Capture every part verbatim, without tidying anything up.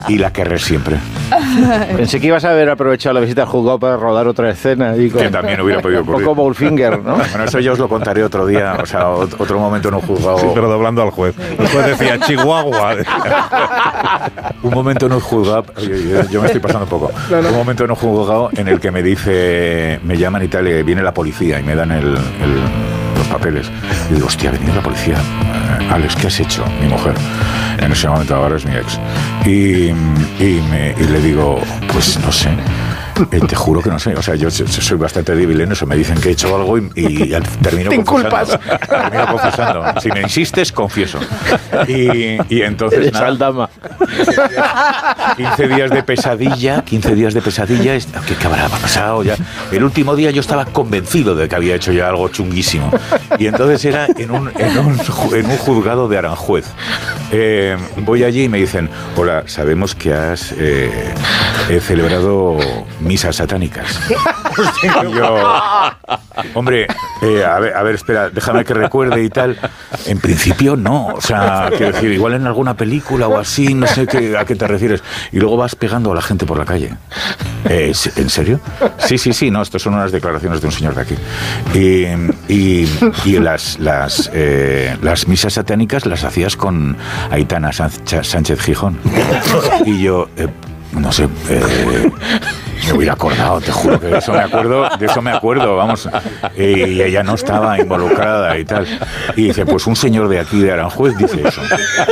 y la querré siempre. Pensé que ibas a haber aprovechado la visita al juzgado para rodar otra escena. Y con, que también hubiera podido ocurrir. Un poco Goldfinger, ¿no? Bueno, eso ya os lo contaré otro día, o sea, otro momento en un juzgado. Sí, pero doblando al juez. El juez decía, Chihuahua. Un momento en un juzgado, yo, yo, yo me estoy pasando un poco. No, no. Un momento en un juzgado en el que me dice, me llaman y tal, y viene la policía y me dan el, el, los papeles. Y digo, hostia, ha venido la policía. Alex, ¿qué has hecho? Mi mujer. En ese momento ahora es mi ex. Y, y, me, y le digo, pues no sé. Eh, te juro que no sé, o sea, yo soy bastante débil en eso, me dicen que he hecho algo y, y termino confesando. Termino confesando. Si me insistes, confieso. Y, y entonces nada, quince días de pesadilla, quince días de pesadilla, ¿qué, qué habrá pasado ya? El último día yo estaba convencido de que había hecho ya algo chunguísimo. Y entonces era en un, en un, en un juzgado de Aranjuez. Eh, voy allí y me dicen, hola, sabemos que has eh, he celebrado misas satánicas. Y yo, hombre, eh, a ver, a ver, espera, déjame que recuerde y tal. En principio no, o sea, quiero decir, igual en alguna película o así, no sé qué, a qué te refieres. Y luego vas pegando a la gente por la calle. Eh, ¿En serio? Sí, sí, sí, no, esto son unas declaraciones de un señor de aquí. Y, y, y las, las, eh, las misas satánicas las hacías con Aitana Sánchez Gijón. Y yo, eh, no sé, eh, me hubiera acordado, te juro que de eso me acuerdo, de eso me acuerdo, vamos, y ella no estaba involucrada y tal. Y dice, pues un señor de aquí de Aranjuez dice eso.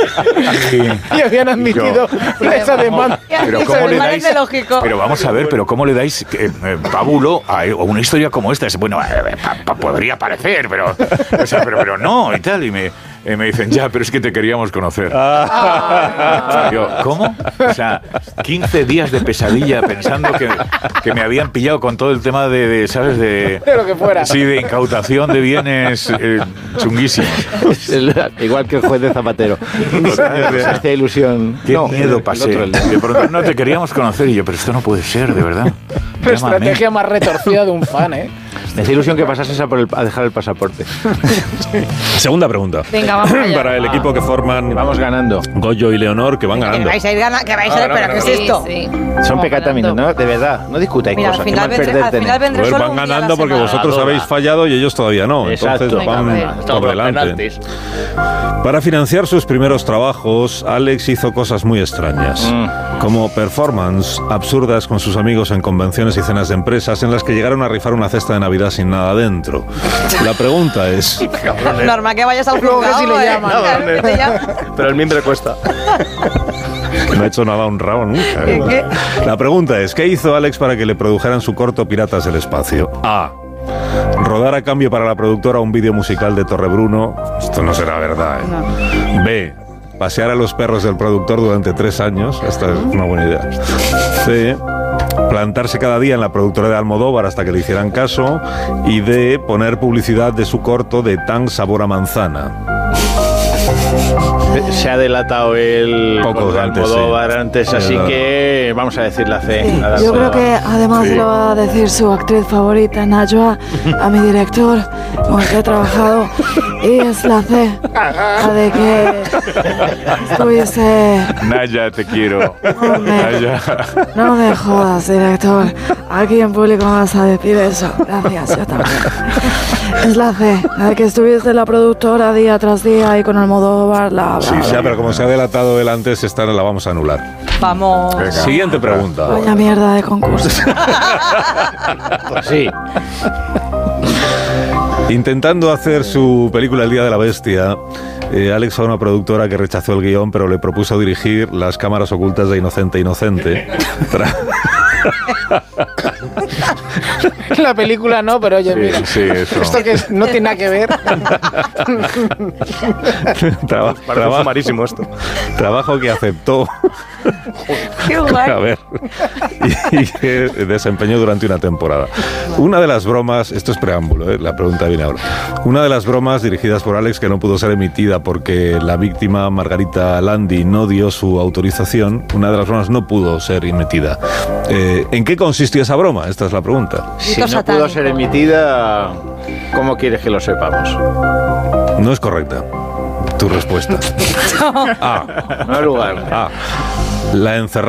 Y, y habían admitido yo, esa demanda. Pero cómo le dais, pero vamos a ver, pero cómo le dais eh, eh, pábulo a, a una historia como esta. Bueno, eh, pa, pa, podría parecer, pero, o sea, pero, pero no y tal. Y me Eh, me dicen, ya, pero es que te queríamos conocer. Ah. Yo, ¿cómo? O sea, quince días de pesadilla pensando que, que me habían pillado con todo el tema de, de ¿sabes? De, de lo que fuera. Sí, de incautación de bienes eh, chunguísimos. Igual que el juez de Zapatero. Hacía ilusión. Qué no, miedo pasé. El de pronto, no te queríamos conocer. Y yo, pero esto no puede ser, de verdad. La estrategia más retorcida de un fan, ¿eh? Me hacía ilusión que pasases a, por el, a dejar el pasaporte. Segunda pregunta. Venga, vamos allá. Para el equipo que forman. Vamos ganando. Goyo y Leonor, que van ganando. Que vais a ir ganando. Que vais a ir, ah, pero no, ¿qué no, es esto? Sí, sí. Son pecataminos, ¿no? De verdad. No discutáis Mira, cosas. Al final, vendré, al final vendré pues solo van un día ganando porque semana. vosotros habéis fallado y ellos todavía no. Exacto. Entonces van Venga, por delante. Para financiar sus primeros trabajos, Alex hizo cosas muy extrañas. Mm. Como performance absurdas con sus amigos en convenciones y cenas de empresas en las que llegaron a rifar una cesta de Navidad sin nada dentro. La pregunta es... Normal que vayas al juzgado, si le eh, llaman. claro, que te llaman. Pero el mimbre cuesta. Que no ha hecho nada honrado nunca. ¿eh? ¿Qué? La pregunta es, ¿qué hizo Alex para que le produjeran su corto Piratas del Espacio? A. Rodar a cambio para la productora un vídeo musical de Torrebruno. Esto no será verdad, ¿eh? No. B. Pasear a los perros del productor durante tres años. Esta es una buena idea. C. Plantarse cada día en la productora de Almodóvar hasta que le hicieran caso. Y D. Poner publicidad de su corto de Tan Sabor a Manzana. Se ha delatado el poco de Almodóvar antes, sí. Así que vamos a decir la C. Sí, la yo creo que además sí. Lo va a decir su actriz favorita, Najwa, a mi director con el que he trabajado, y es la C, la de que estuviste... Naya, te quiero. No me, Naya. No me jodas, director. Aquí en público me vas a decir eso. Gracias, yo también. Es la C, la de que estuviste en la productora día tras día y con Almodóvar, la... Sí, sí, pero como se ha delatado el antes, esta la vamos a anular. Vamos. Venga. Siguiente pregunta. Vaya mierda de concurso. Pues sí. Intentando hacer su película El Día de la Bestia, eh, Alex fue a una productora que rechazó el guión, pero le propuso dirigir Las cámaras ocultas de Inocente Inocente. Tra- La película no, pero oye, sí, mira, sí, eso. esto que es, no tiene nada que ver. Traba- Parece trabajo, sumarísimo esto. trabajo que aceptó. Qué guay. A ver, y, y que desempeñó durante una temporada. Una de las bromas, esto es preámbulo, ¿eh? La pregunta viene ahora. Una de las bromas dirigidas por Alex que no pudo ser emitida porque la víctima Margarita Landi no dio su autorización, una de las bromas no pudo ser emitida. Eh, ¿En qué consistió esa broma? Esta es la pregunta. Si no pudo ser emitida, ¿cómo quieres que lo sepamos? No es correcta tu respuesta. A. No hay lugar. A. La encerrada